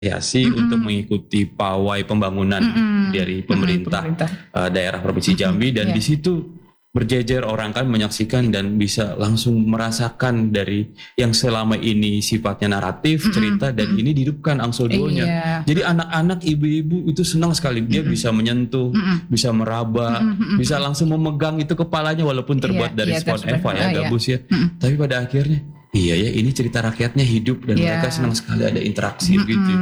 untuk mengikuti pawai pembangunan dari pemerintah daerah Provinsi Jambi, dan di situ berjejer orang kan menyaksikan dan bisa langsung merasakan dari yang selama ini sifatnya naratif cerita, dan ini dihidupkan Angsel Duo-nya. Jadi anak-anak, ibu-ibu itu senang sekali, dia bisa menyentuh, bisa meraba, bisa langsung memegang itu kepalanya walaupun terbuat dari spon Eva gabus ya. Tapi pada akhirnya ini cerita rakyatnya hidup dan mereka senang sekali ada interaksi gitu.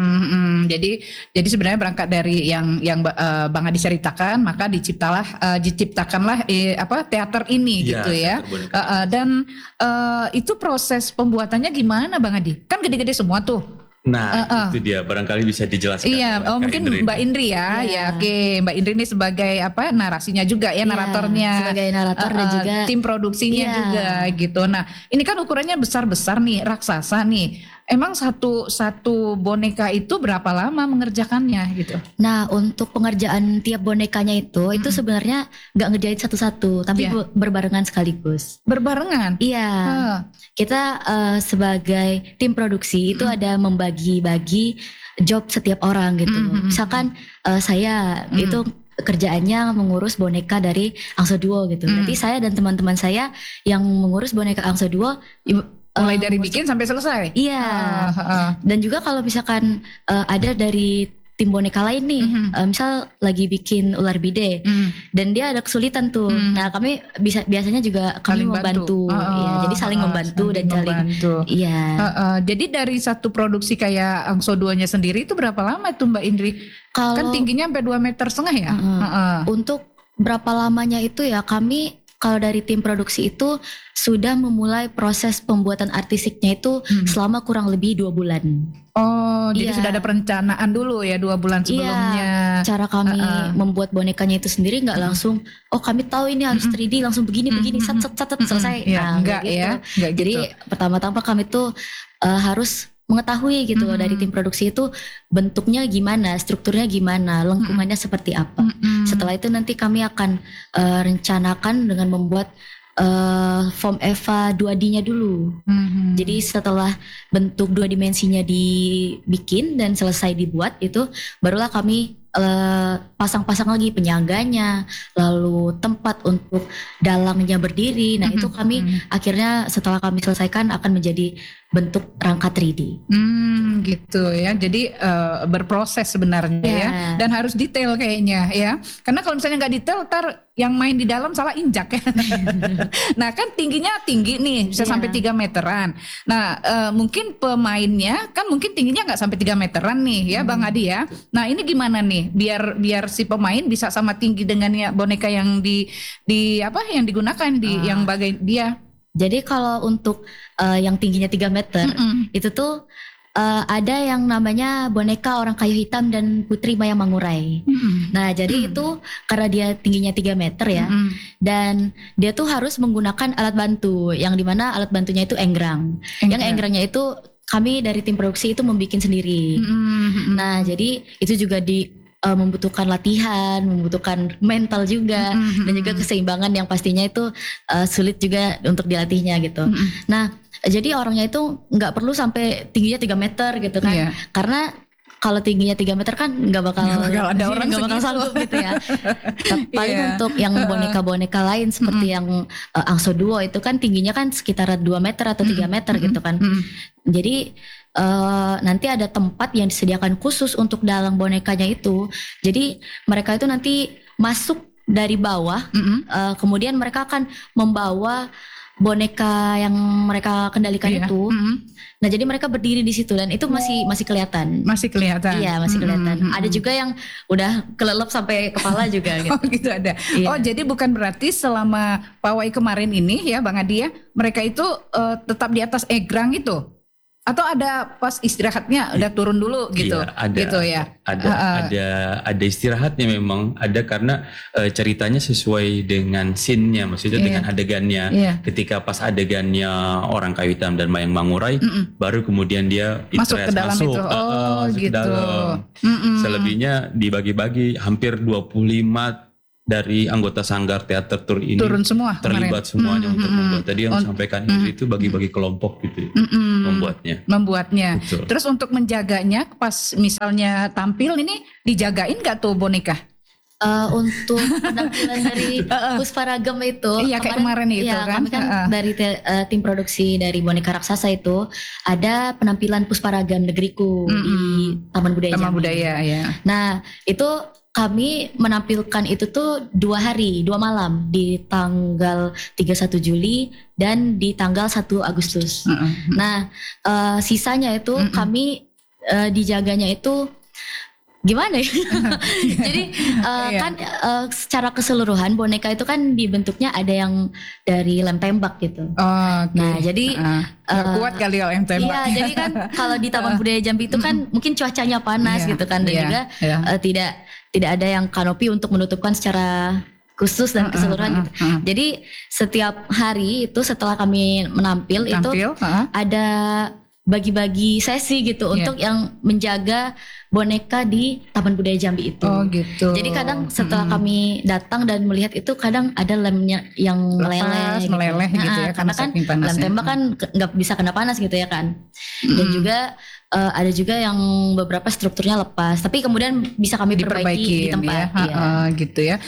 Jadi sebenarnya berangkat dari yang Bang Adi ceritakan, maka diciptakanlah teater ini gitu ya. Dan itu proses pembuatannya gimana Bang Adi? Kan gede-gede semua tuh. Nah, itu dia barangkali bisa dijelaskan. Mungkin Mbak Indri ya. Oke, Mbak Indri ini sebagai narasinya juga ya, naratornya. Sebagai narator dan juga tim produksinya juga gitu. Nah, ini kan ukurannya besar-besar nih, raksasa nih. Emang satu boneka itu berapa lama mengerjakannya gitu? Nah, untuk pengerjaan tiap bonekanya itu sebenarnya nggak ngerjain satu-satu, tapi berbarengan sekaligus. Berbarengan? Iya. Kita sebagai tim produksi itu ada membagi-bagi job setiap orang gitu. Misalkan saya itu kerjaannya mengurus boneka dari Angsel Duo gitu. Berarti saya dan teman-teman saya yang mengurus boneka Angsel Duo mulai dari bikin sampai selesai. Iya. Dan juga kalau misalkan ada dari tim boneka lain nih, misal lagi bikin ular bide, dan dia ada kesulitan tuh. Nah, kami biasanya juga kami membantu. Ya, jadi saling membantu dan saling. Iya. Jadi dari satu produksi kayak Angsel Duo-nya sendiri itu berapa lama tuh Mbak Indri? Kan tingginya sampai 2,5 meter ya? Untuk berapa lamanya itu ya, kami kalau dari tim produksi itu sudah memulai proses pembuatan artisiknya itu selama kurang lebih 2 bulan. Oh, jadi sudah ada perencanaan dulu ya 2 bulan sebelumnya. Cara kami membuat bonekanya itu sendiri nggak langsung, kami tahu ini harus 3D langsung begini set selesai. Enggak gitu. Enggak jadi pertama-tama kami tuh harus mengetahui gitu dari tim produksi itu bentuknya gimana, strukturnya gimana, lengkungannya seperti apa. Setelah itu nanti kami akan rencanakan dengan membuat form Eva 2D-nya dulu. Jadi setelah bentuk 2 dimensinya dibikin dan selesai dibuat itu, barulah kami pasang-pasang lagi penyangganya, lalu tempat untuk dalangnya berdiri. Nah, itu kami akhirnya setelah kami selesaikan akan menjadi bentuk rangka 3D. Gitu ya. Jadi berproses sebenarnya ya. Dan harus detail kayaknya ya. Karena kalau misalnya nggak detail, ntar yang main di dalam salah injak ya. Nah, kan tingginya tinggi nih, bisa sampai 3 meteran. Nah, mungkin pemainnya kan mungkin tingginya nggak sampai 3 meteran nih ya, Bang Adi ya. Nah, ini gimana nih biar si pemain bisa sama tinggi dengan ya boneka yang yang digunakan yang bagai dia. Jadi kalau untuk yang tingginya 3 meter itu tuh ada yang namanya boneka orang kayu hitam dan Putri Maya Mangurai. Nah, jadi itu karena dia tingginya 3 meter ya, dan dia tuh harus menggunakan alat bantu, yang dimana alat bantunya itu enggrang. Yang enggrangnya itu kami dari tim produksi itu membuat sendiri. Nah, jadi itu juga membutuhkan latihan, membutuhkan mental juga, dan juga keseimbangan yang pastinya itu sulit juga untuk dilatihnya gitu. Nah, jadi orangnya itu nggak perlu sampai tingginya 3 meter gitu kan, karena kalau tingginya 3 meter kan nggak bakal ada orang nggak bakal sanggup gitu ya. Paling untuk yang boneka-boneka lain seperti yang Angsel Duo itu kan tingginya kan sekitar 2 meter atau 3 meter gitu kan. Jadi nanti ada tempat yang disediakan khusus untuk dalang bonekanya itu. Jadi mereka itu nanti masuk dari bawah, kemudian mereka akan membawa boneka yang mereka kendalikan itu. Nah, jadi mereka berdiri di situ dan itu masih kelihatan. Masih kelihatan. Iya, masih kelihatan. Ada juga yang udah kelelep sampai kepala juga gitu. Oh, gitu ada. Oh, jadi bukan berarti selama pawai kemarin ini ya Bang Adi ya, mereka itu tetap di atas egrang itu? Atau ada pas istirahatnya udah turun dulu gitu? Iya, ada, gitu ya. Ada istirahatnya memang ada karena ceritanya sesuai dengan scene-nya, maksudnya dengan adegannya. Ketika pas adegannya orang kayu hitam dan Mayang Mangurai, baru kemudian dia masuk ke dalam itu. Masuk gitu. ke dalam. Selebihnya dibagi-bagi hampir 25 dari anggota Sanggar Teater Tour ini turun semua terlibat semuanya untuk membuat. Tadi yang disampaikan Indri itu bagi-bagi kelompok gitu membuatnya. Betul. Terus untuk menjaganya pas misalnya tampil ini dijagain nggak tuh boneka? Untuk penampilan dari Pusparagam itu, iya kayak kemarin itu ya, kan, kami kan dari tim produksi dari Boneka Raksasa itu ada penampilan Pusparagam Negeriku di Taman Budaya Taman Jambi. Budaya ya. Nah itu kami menampilkan itu tuh 2 hari 2 malam di tanggal 31 Juli dan di tanggal 1 Agustus. Nah sisanya itu kami dijaganya itu gimana ya? Jadi kan secara keseluruhan boneka itu kan dibentuknya ada yang dari lem tembak gitu. Nah jadi kuat kali kalau lem tembak. Iya jadi kan kalau di Taman Budaya Jambi itu kan mungkin cuacanya panas gitu kan dan juga tidak ada yang kanopi untuk menutupkan secara khusus dan keseluruhan gitu. Jadi setiap hari itu setelah kami menampil itu ada bagi-bagi sesi gitu untuk yang menjaga boneka di Taman Budaya Jambi itu. Oh gitu. Jadi kadang setelah kami datang dan melihat itu kadang ada lemnya yang meleleh gitu ya. Karena kan lem tembak kan nggak bisa kena panas gitu ya kan. Dan juga ada juga yang beberapa strukturnya lepas, tapi kemudian bisa kami perbaiki di tempat. Gitu ya.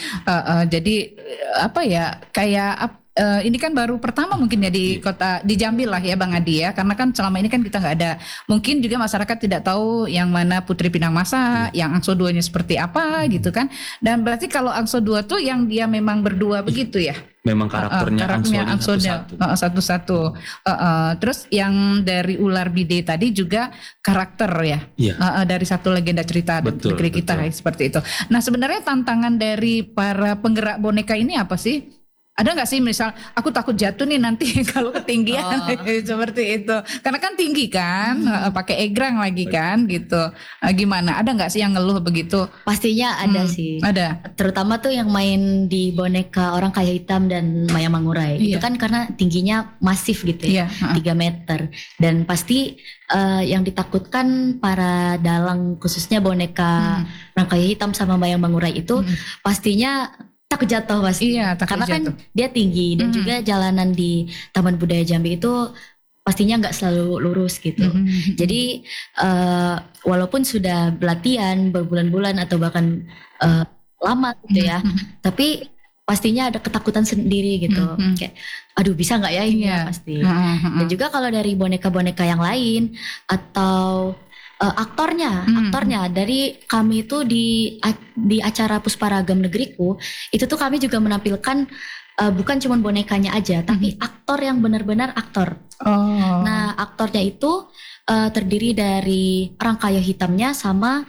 Jadi apa ya kayak ini kan baru pertama mungkin ya di kota di Jambi lah ya Bang Adi ya, karena kan selama ini kan kita nggak ada, mungkin juga masyarakat tidak tahu yang mana Putri Pinang Masa, yang Angso 2-nya seperti apa gitu kan. Dan berarti kalau Angso 2 tuh yang dia memang berdua begitu ya? Memang karakternya Angsonya satu-satu. Terus yang dari Ular Bide tadi juga karakter ya, dari satu legenda cerita negeri kita seperti itu. Nah sebenarnya tantangan dari para penggerak boneka ini apa sih? Ada nggak sih misal aku takut jatuh nih nanti kalau ketinggian seperti itu, karena kan tinggi kan, pakai egrang lagi kan gitu. Gimana? Ada nggak sih yang ngeluh begitu? Pastinya ada sih. Ada. Terutama tuh yang main di boneka Orang Kaya Hitam dan Maya Mangurai. Itu kan karena tingginya masif gitu ya, 3 meter. Dan pasti yang ditakutkan para dalang khususnya boneka Orang Kaya Hitam sama Maya Mangurai itu pastinya takut jatuh pasti. Karena kan dia tinggi dan juga jalanan di Taman Budaya Jambi itu pastinya nggak selalu lurus gitu. Jadi walaupun sudah berlatihan berbulan-bulan atau bahkan lama gitu ya, tapi pastinya ada ketakutan sendiri gitu. Kayak aduh bisa nggak ya ini pasti. Dan juga kalau dari boneka-boneka yang lain atau aktornya dari kami itu di acara Pusparagam Negeriku itu tuh kami juga menampilkan bukan cuma bonekanya aja tapi aktor yang benar-benar aktor. Nah aktornya itu terdiri dari Orang Kaya Hitamnya sama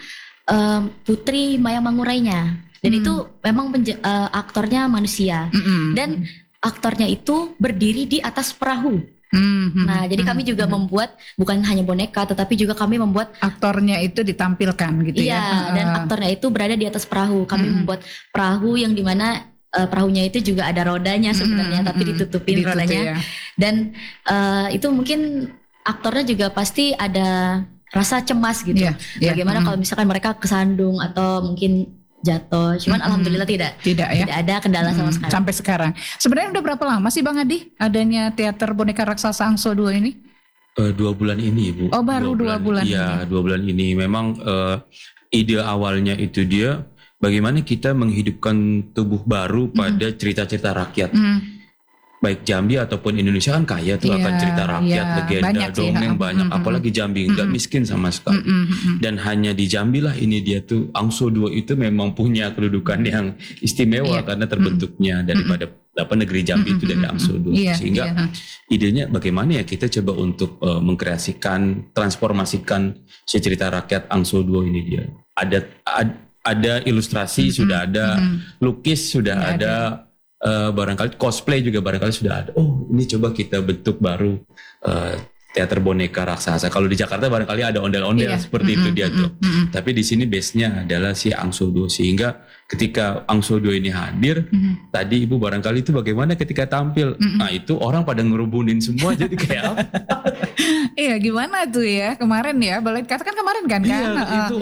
Putri Maya Mangurainya, dan itu memang aktornya manusia dan aktornya itu berdiri di atas perahu. Nah jadi kami juga membuat bukan hanya boneka tetapi juga kami membuat aktornya itu ditampilkan gitu ya. Iya, dan aktornya itu berada di atas perahu. Kami membuat perahu yang dimana perahunya itu juga ada rodanya sebenarnya tapi ditutupin rodanya. Dan itu mungkin aktornya juga pasti ada rasa cemas gitu. Bagaimana kalau misalkan mereka kesandung atau mungkin jatuh, cuman alhamdulillah tidak ada kendala sama sekali sampai sekarang. Sebenarnya udah berapa lama sih Bang Adi adanya teater boneka raksasa Angso 2 ini? 2 bulan ini Bu. Oh baru 2 bulan. Iya 2 bulan ini. Memang ide awalnya itu dia bagaimana kita menghidupkan tubuh baru pada cerita-cerita rakyat. Baik Jambi ataupun Indonesia kan kaya tuh akan cerita rakyat, legenda, dongeng banyak. Apalagi Jambi nggak miskin sama sekali. Dan hanya di Jambi lah ini dia tuh Angso 2 itu memang punya kedudukan yang istimewa karena terbentuknya daripada negeri Jambi itu dari Angso 2. Sehingga idenya bagaimana ya kita coba untuk mengkreasikan, transformasikan si cerita rakyat Angso 2 ini dia. Ada ilustrasi sudah ada, lukis sudah ada. Barangkali cosplay juga barangkali sudah ada. Oh ini coba kita bentuk baru teater boneka raksasa. Kalau di Jakarta barangkali ada ondel-ondel seperti itu dia tuh. Tapi di sini base-nya adalah si Angso 2 sehingga ketika Angso 2 ini hadir, tadi Ibu barangkali itu bagaimana ketika tampil? Nah itu orang pada ngerubunin semua jadi kayak apa? Iya gimana tuh ya kemarin ya, boleh dikatakan kemarin kan? Iya, itu.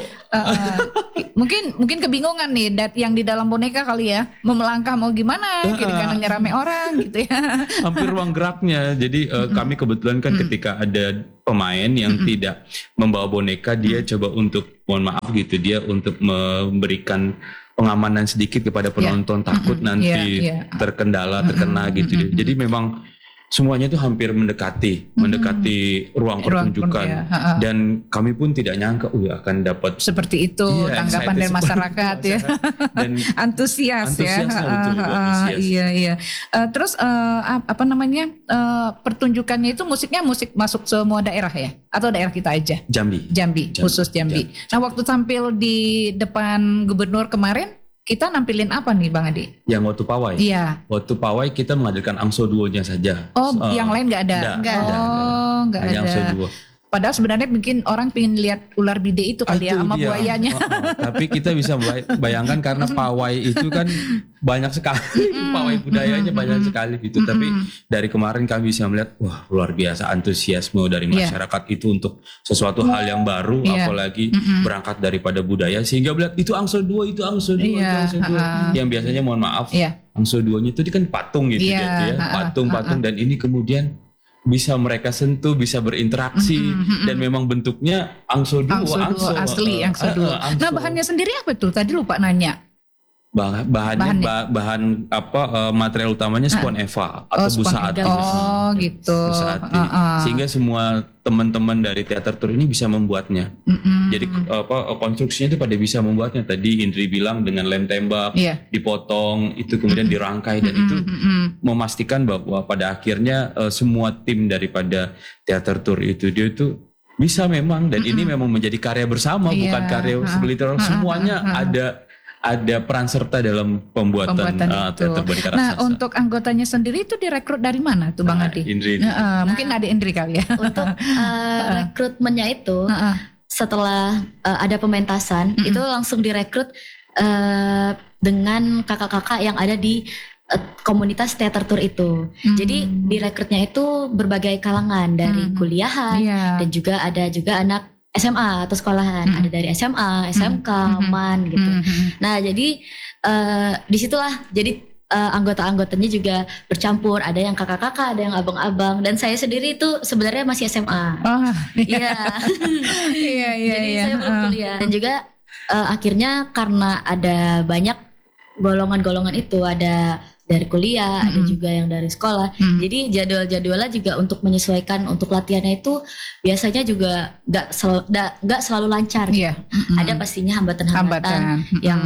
Mungkin kebingungan nih yang di dalam boneka kali ya, mau melangkah mau gimana, kiri kanannya rame orang gitu ya. Hampir ruang geraknya. Jadi kami kebetulan kan ketika ada pemain yang tidak membawa boneka, dia coba untuk, mohon maaf gitu, dia untuk memberikan pengamanan sedikit kepada penonton, takut nanti terkena gitu. Jadi memang semuanya itu hampir mendekati ruang pertunjukan, dan kami pun tidak nyangka akan dapat seperti itu tanggapan dari masyarakat ya, dan antusias ya. Iya. Terus pertunjukannya itu musiknya musik masuk semua daerah ya, atau daerah kita aja? Jambi. Khusus Jambi. Nah waktu tampil di depan gubernur kemarin, kita nampilin apa nih Bang Adi? Yang waktu pawai? Iya. Waktu pawai kita menghadirkan Angso 2-nya saja. Yang lain nggak ada? Nggak ada. Angso 2. Padahal sebenarnya mungkin orang pengen lihat ular bide itu kali ya sama buayanya. Tapi kita bisa bayangkan karena pawai itu kan banyak sekali, pawai budayanya banyak sekali gitu. Tapi dari kemarin kami bisa melihat, wah luar biasa antusiasme dari masyarakat itu untuk sesuatu hal yang baru, apalagi berangkat daripada budaya, sehingga melihat itu Angso 2, itu Angso 2, itu Angso 2. Yang biasanya mohon maaf, Angso 2-nya itu kan patung gitu ya, patung-patung, dan ini kemudian bisa mereka sentuh, bisa berinteraksi, dan memang bentuknya Angso 2, asli Angso 2. Nah bahannya sendiri apa tuh? Tadi lupa nanya. Bahan material utamanya spon eva atau busa ati. Gitu. Busa ati. Sehingga semua teman-teman dari teater tur ini bisa membuatnya. Jadi konstruksinya itu pada bisa membuatnya. Tadi Indri bilang dengan lem tembak, dipotong, itu kemudian dirangkai, dan itu memastikan bahwa pada akhirnya semua tim daripada teater tur itu dia itu bisa memang, dan ini memang menjadi karya bersama, bukan karya segelintir, semuanya ada peran serta dalam pembuatan teater boneka raksasa. Nah untuk anggotanya sendiri itu direkrut dari mana tuh Bang Adi? Indri. Mungkin ada Indri kali ya. Untuk rekrutmennya itu setelah ada pementasan itu langsung direkrut dengan kakak-kakak yang ada di komunitas teater tur itu. Jadi direkrutnya itu berbagai kalangan, dari kuliahan dan juga ada anak SMA atau sekolahan, ada dari SMA, SMK, MAN gitu. Nah jadi disitulah jadi anggota-anggotanya juga bercampur, ada yang kakak-kakak, ada yang abang-abang, dan saya sendiri itu sebenarnya masih SMA. Iya. Jadi saya belum kuliah, dan juga akhirnya karena ada banyak golongan-golongan itu, ada dari kuliah, ada juga yang dari sekolah. Jadi jadwal-jadwalnya juga untuk menyesuaikan untuk latihannya itu biasanya juga nggak selalu lancar. Ada pastinya hambatan-hambatan yang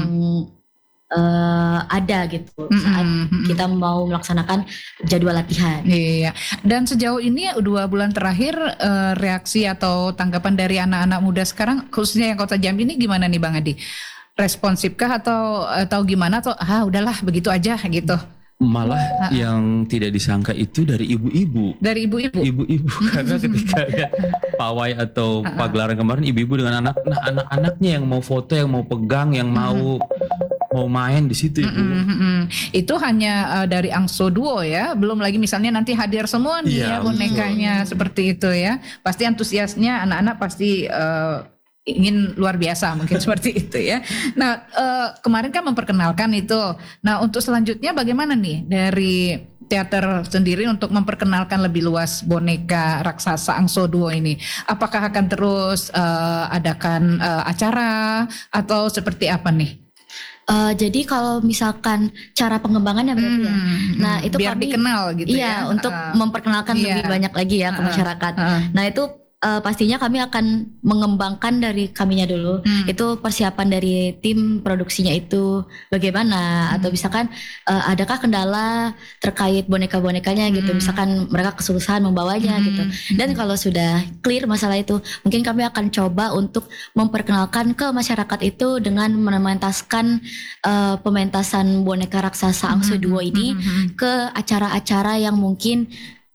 ada gitu saat kita mau melaksanakan jadwal latihan. Iya. Dan sejauh ini 2 bulan terakhir reaksi atau tanggapan dari anak-anak muda sekarang, khususnya yang Kota Jambi ini gimana nih Bang Adi? Responsifkah atau gimana, atau udahlah begitu aja gitu? Malah yang tidak disangka itu dari ibu-ibu. Ibu-ibu karena ketika pawai atau pagelaran kemarin, ibu-ibu dengan anak-anaknya yang mau foto, yang mau pegang, yang mau main di situ Ibu. Itu hanya dari Angso Duo ya, belum lagi misalnya nanti hadir semua nih bonekanya seperti itu ya. Pasti antusiasnya anak-anak pasti ingin luar biasa mungkin seperti itu ya. Nah kemarin kan memperkenalkan itu. Nah untuk selanjutnya bagaimana nih dari teater sendiri untuk memperkenalkan lebih luas boneka raksasa Angso 2 ini? Apakah akan terus adakan acara atau seperti apa nih? Jadi kalau misalkan cara pengembangannya berarti ya. Nah itu biar kami dikenal gitu ya. Untuk memperkenalkan lebih banyak lagi ya ke masyarakat. Nah itu pastinya kami akan mengembangkan dari kaminya dulu. Itu persiapan dari tim produksinya itu bagaimana, atau misalkan adakah kendala terkait boneka-bonekanya gitu, misalkan mereka kesusahan membawanya gitu. Dan kalau sudah clear masalah itu, mungkin kami akan coba untuk memperkenalkan ke masyarakat itu dengan mementaskan pementasan boneka raksasa Angso 2 ini ke acara-acara yang mungkin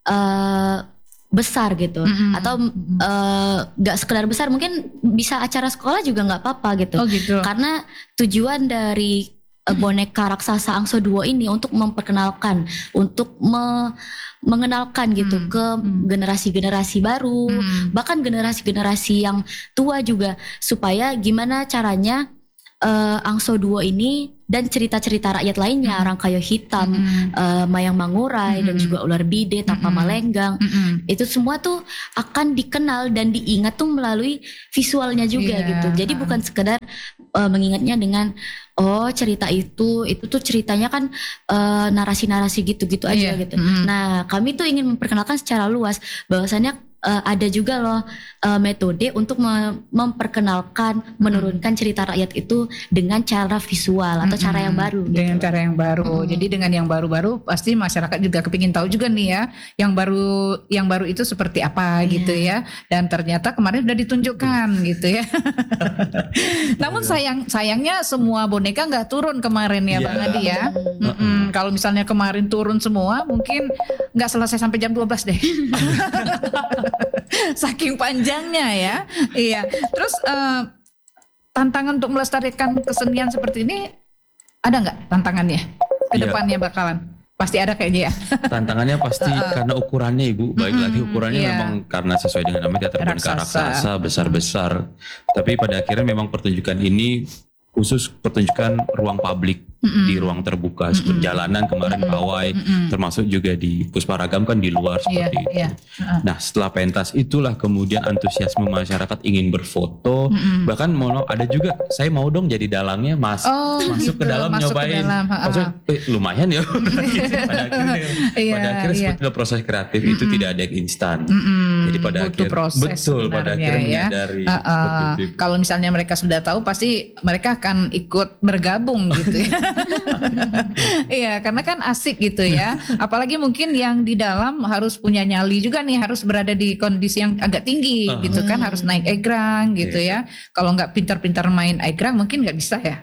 besar gitu, atau gak sekedar besar, mungkin bisa acara sekolah juga gak apa-apa gitu. Gitu. Karena tujuan dari boneka raksasa Angso Duo ini untuk memperkenalkan, untuk mengenalkan gitu ke generasi-generasi baru, bahkan generasi-generasi yang tua juga, supaya gimana caranya Angso Duo ini dan cerita-cerita rakyat lainnya, Orang Kayu Hitam, Mayang Mangurai, dan juga Ular Bide, Tapa Malenggang, itu semua tuh akan dikenal dan diingat tuh melalui visualnya juga gitu. Jadi bukan sekedar mengingatnya dengan cerita itu tuh ceritanya kan narasi-narasi gitu-gitu aja gitu. Nah, kami tuh ingin memperkenalkan secara luas bahwasannya ada juga loh metode untuk memperkenalkan, menurunkan cerita rakyat itu dengan cara visual atau cara yang baru. Dengan cara yang baru. Jadi dengan yang baru-baru pasti masyarakat juga kepingin tahu juga nih ya, yang baru itu seperti apa gitu ya. Dan ternyata kemarin udah ditunjukkan gitu ya. Namun sayangnya semua boneka nggak turun kemarin ya Bang Adi ya. Kalau misalnya kemarin turun semua, mungkin nggak selesai sampai jam 12 deh. Saking panjangnya ya. Iya. Terus tantangan untuk melestarikan kesenian seperti ini ada nggak tantangannya ke depannya bakalan? Pasti ada kayaknya ya. Tantangannya pasti karena ukurannya Ibu. Baik lagi ukurannya memang karena sesuai dengan namanya teater boneka raksasa besar-besar. Tapi pada akhirnya memang pertunjukan ini khusus pertunjukan ruang publik, di ruang terbuka seperti jalanan kemarin pawai, termasuk juga di Pusparagam kan di luar seperti itu. Nah setelah pentas itulah kemudian antusiasme masyarakat ingin berfoto, bahkan ada juga saya mau dong jadi dalangnya masuk ke dalam nyobain, maksudnya lumayan ya. pada akhirnya sebetulnya proses kreatif itu tidak ada yang instan. Jadi pada akhirnya menyadari kalau misalnya mereka sudah tahu pasti mereka akan ikut bergabung gitu ya. Iya, karena kan asik gitu ya. Apalagi mungkin yang di dalam harus punya nyali juga nih, harus berada di kondisi yang agak tinggi gitu kan, harus naik egrang gitu ya. Kalau nggak pintar-pintar main egrang mungkin nggak bisa ya.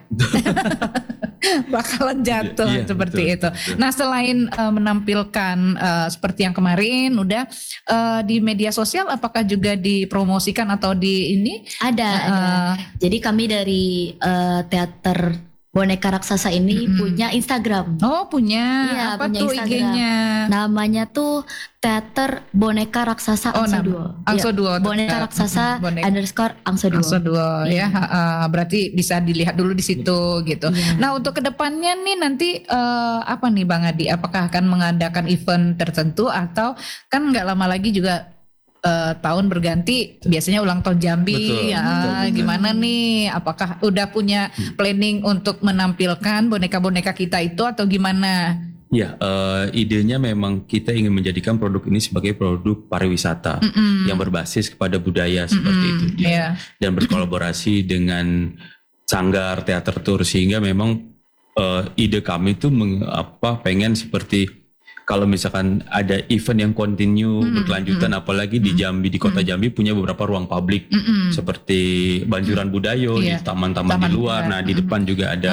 Bakalan jatuh seperti itu. Nah, selain menampilkan seperti yang kemarin udah di media sosial, apakah juga dipromosikan atau di ini? Ada. Jadi kami dari teater boneka raksasa ini punya Instagram. Oh punya. Iya, apa punya tuh Instagram. IG-nya? Namanya tuh Teater Boneka Raksasa Angso Duo. Angso Duo. Boneka raksasa _ Angso Duo. Angso Duo ya. Berarti bisa dilihat dulu di situ gitu. Nah untuk kedepannya nih nanti apa nih Bang Adi? Apakah akan mengadakan event tertentu atau kan nggak lama lagi juga tahun berganti, biasanya ulang tahun Jambi. Betul. Gimana nih? Apakah udah punya planning untuk menampilkan boneka-boneka kita itu atau gimana? Ya, idenya memang kita ingin menjadikan produk ini sebagai produk pariwisata yang berbasis kepada budaya seperti itu, dan berkolaborasi dengan Sanggar Teater Tour, sehingga memang ide kami itu pengen seperti kalau misalkan ada event yang continue berkelanjutan, apalagi di Jambi, di kota Jambi punya beberapa ruang publik seperti Banjuran Budayo, di taman-taman di luar. Nah di depan juga ada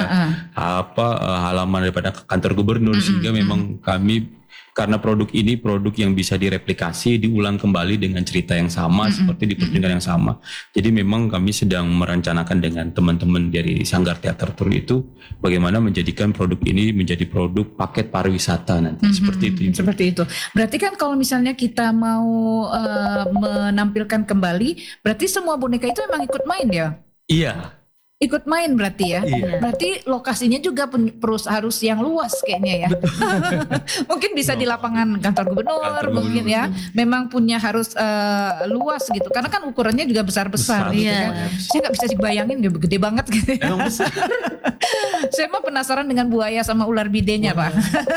halaman daripada kantor gubernur, sehingga memang kami karena produk ini produk yang bisa direplikasi, diulang kembali dengan cerita yang sama seperti di pertunjukan yang sama. Jadi memang kami sedang merencanakan dengan teman-teman dari Sanggar Teater Tour itu bagaimana menjadikan produk ini menjadi produk paket pariwisata nanti seperti itu. Seperti itu. Berarti kan kalau misalnya kita mau menampilkan kembali, berarti semua boneka itu memang ikut main ya? Iya. Ikut main berarti ya. Berarti lokasinya juga harus yang luas kayaknya ya. Mungkin bisa di lapangan kantor gubernur mungkin ya. Memang punya harus luas gitu. Karena kan ukurannya juga besar-besar gitu kan. Saya nggak bisa dibayangin gede banget gitu ya. Emang besar. Saya mah penasaran dengan buaya sama ular bidenya Pak.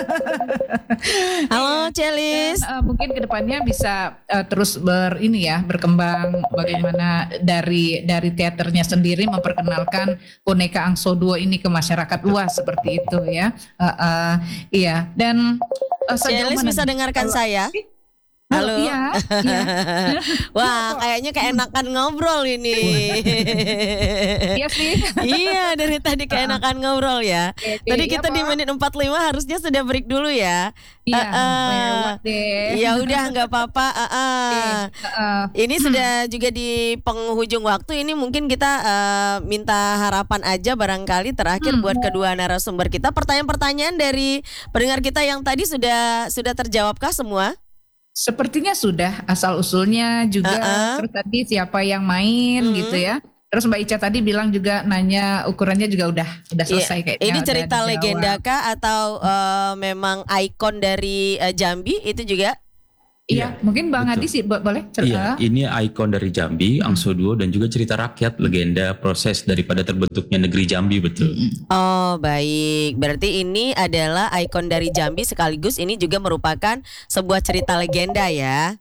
Halo Celis. Mungkin kedepannya bisa terus berkembang bagaimana dari teaternya sendiri memperkenalkan boneka Angso Duo ini ke masyarakat luas seperti itu ya. Iya. Dan Celis bisa dengarkan saya? Halo. Iya. Wah, kayaknya keenakan ngobrol ini. Iya sih. Iya, dari tadi keenakan ngobrol ya. Tadi kita di menit 45 harusnya sudah break dulu ya. Iya, lewat deh. Ya udah nggak apa-apa. Ini sudah juga di penghujung waktu. Ini mungkin kita minta harapan aja barangkali terakhir buat kedua narasumber kita. Pertanyaan-pertanyaan dari pendengar kita yang tadi sudah terjawabkah semua? Sepertinya sudah, asal usulnya juga. Terus tadi siapa yang main gitu ya. Terus Mbak Ica tadi bilang juga nanya ukurannya juga udah selesai kayaknya. Ini cerita legenda kah atau memang ikon dari Jambi itu juga? Iya, mungkin Bang Adi sih boleh cerita. Iya, ini ikon dari Jambi, Angso Duo, dan juga cerita rakyat, legenda proses daripada terbentuknya negeri Jambi, betul. Oh baik, berarti ini adalah ikon dari Jambi sekaligus ini juga merupakan sebuah cerita legenda ya.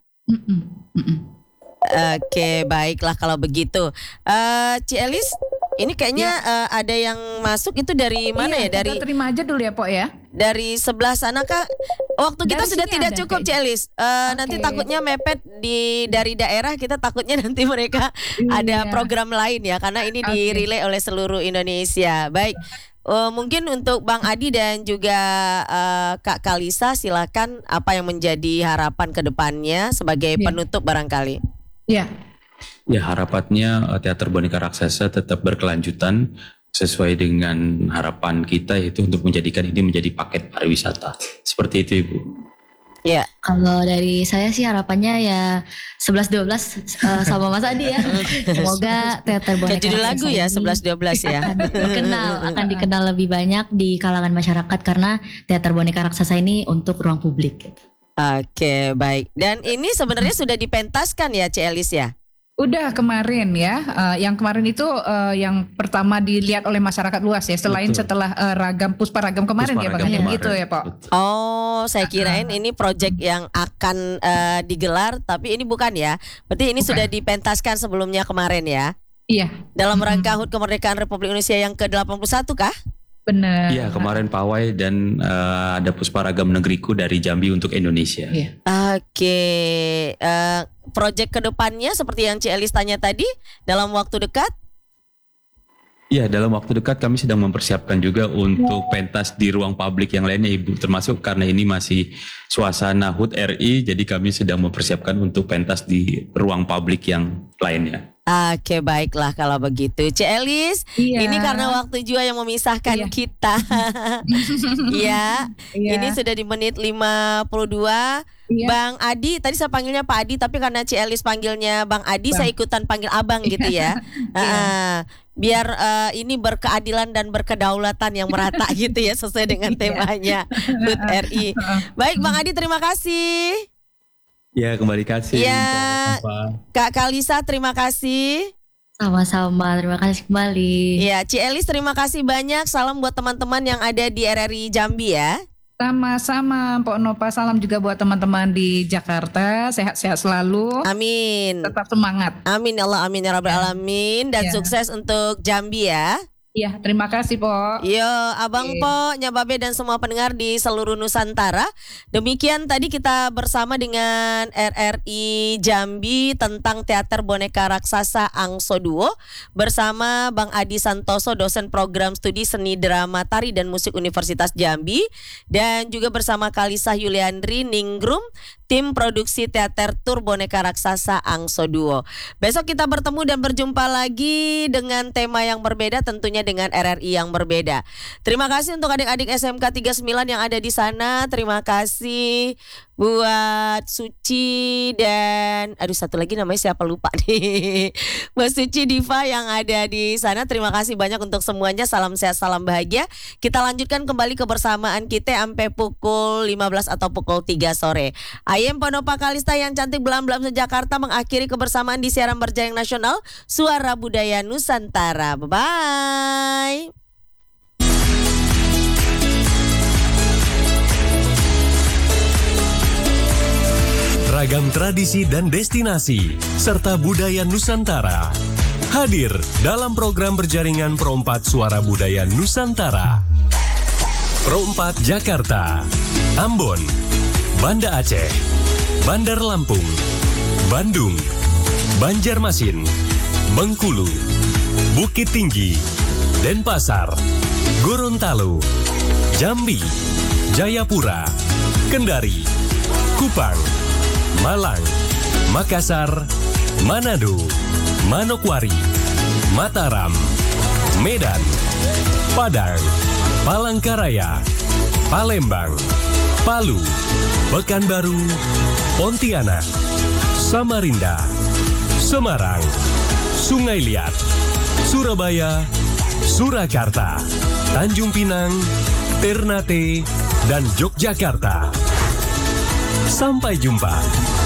Oke, baiklah kalau begitu. Ci Elis, ini kayaknya ada yang masuk itu dari mana ya? Dari kita terima aja dulu ya, Pok ya. Dari sebelah sana kah? Waktu kita Dari sudah sini tidak ada, cukup, Ci Elis. Nanti takutnya mepet dari daerah, kita takutnya nanti mereka ada program lain ya, karena ini di-relay oleh seluruh Indonesia. Baik. Mungkin untuk Bang Adi dan juga Kak Kalisa, silakan apa yang menjadi harapan ke depannya sebagai penutup barangkali. Iya. Ya, harapannya teater boneka raksasa tetap berkelanjutan sesuai dengan harapan kita, yaitu untuk menjadikan ini menjadi paket pariwisata. Seperti itu, Ibu. Ya. Kalau dari saya sih harapannya ya 11-12 sama Mas Adi ya. Semoga teater boneka Kayak judul lagu ya 11-12 ya. akan dikenal lebih banyak di kalangan masyarakat karena teater boneka raksasa ini untuk ruang publik. Oke, baik. Dan ini sebenarnya sudah dipentaskan ya, Ci Elis ya? Udah kemarin ya, yang kemarin itu yang pertama dilihat oleh masyarakat luas ya, selain setelah Puspa Ragam kemarin ya, Bang, gitu ya, Pak. Oh, saya kirain ini proyek yang akan digelar, tapi ini bukan ya. Berarti ini sudah dipentaskan sebelumnya kemarin ya? Iya. Dalam rangka HUT Kemerdekaan Republik Indonesia yang ke-81 kah? Benar. Iya, kemarin pawai dan ada Puspa Ragam Negeriku dari Jambi untuk Indonesia. Iya. Oke, proyek kedepannya seperti yang Ci Elis tanya tadi, dalam waktu dekat? Iya, dalam waktu dekat kami sedang mempersiapkan juga untuk pentas di ruang publik yang lainnya, Ibu. Termasuk karena ini masih suasana HUT RI, jadi kami sedang mempersiapkan untuk pentas di ruang publik yang lainnya. Oke, baiklah kalau begitu. Ci Elis, ini karena waktu juga yang memisahkan kita. Iya, ini sudah di menit 52. Bang Adi, tadi saya panggilnya Pak Adi, tapi karena Ci Elis panggilnya Bang Adi, saya ikutan panggil Abang gitu ya. Biar ini berkeadilan dan berkedaulatan yang merata gitu ya, sesuai dengan temanya HUT RI. Baik Bang Adi, terima kasih. Ya, kembali kasih. Ya, Kak Kalisa, terima kasih. Sama-sama, terima kasih kembali. Ya, Ci Elis, terima kasih banyak. Salam buat teman-teman yang ada di RRI Jambi ya. Sama-sama, Pok Nopa. Salam juga buat teman-teman di Jakarta. Sehat-sehat selalu. Amin. Tetap semangat. Amin ya Allah, amin ya Rabbal Alamin. Dan sukses untuk Jambi ya. Iya, terima kasih, Po. Yo, Abang Po, Nyababe dan semua pendengar di seluruh Nusantara. Demikian tadi kita bersama dengan RRI Jambi tentang teater boneka raksasa Angso Duo bersama Bang Adi Santoso, dosen program studi seni drama tari dan musik Universitas Jambi, dan juga bersama Kalisa Yuliandri Ningrum, tim produksi teater tur boneka raksasa Angso Duo. Besok kita bertemu dan berjumpa lagi dengan tema yang berbeda, tentunya dengan RRI yang berbeda. Terima kasih untuk adik-adik SMK 39 yang ada di sana. Terima kasih buat Suci dan satu lagi namanya siapa lupa nih. Mbak Suci Diva yang ada di sana. Terima kasih banyak untuk semuanya. Salam sehat, salam bahagia. Kita lanjutkan kembali kebersamaan kita sampai pukul 15 atau pukul 3 sore. Ayem Ponopa Kalista yang cantik belam-belam se-Jakarta mengakhiri kebersamaan di siaran berjaring nasional Suara Budaya Nusantara. Bye-bye. Ragam tradisi dan destinasi serta budaya Nusantara hadir dalam program berjaringan Pro 4 Suara Budaya Nusantara. Pro 4 Jakarta, Ambon, Banda Aceh, Bandar Lampung, Bandung, Banjarmasin, Bengkulu, Bukit Tinggi, Denpasar, Gorontalo, Jambi, Jayapura, Kendari, Kupang, Malang, Makassar, Manado, Manokwari, Mataram, Medan, Padang, Palangkaraya, Palembang, Palu, Pekanbaru, Pontianak, Samarinda, Semarang, Sungai Liat, Surabaya, Surakarta, Tanjung Pinang, Ternate, dan Yogyakarta. Sampai jumpa.